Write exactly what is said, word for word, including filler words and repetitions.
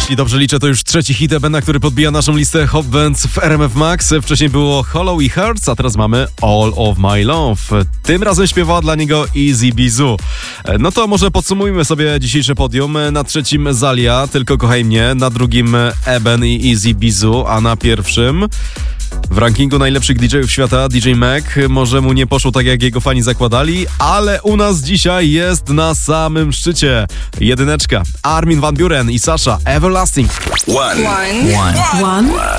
Jeśli dobrze liczę, to już trzeci hit Ebena, który podbija naszą listę Hot Bands w R M F Max. Wcześniej było Hollow i Hearts, a teraz mamy All of My Love. Tym razem śpiewała dla niego Easy Bizu. No to może podsumujmy sobie dzisiejsze podium. Na trzecim Zalia, Tylko kochaj mnie. Na drugim Eben i Easy Bizu, a na pierwszym w rankingu najlepszych D J-ów świata D J Mac. Może mu nie poszło tak, jak jego fani zakładali, ale u nas dzisiaj jest na samym szczycie. Jedyneczka. Armin van Buuren i Sasha, Everlasting. One. One. One.